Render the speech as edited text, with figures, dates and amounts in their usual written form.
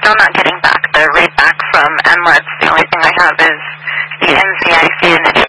still not getting back the read back from MLETS. The only thing I have is the NCIC initiative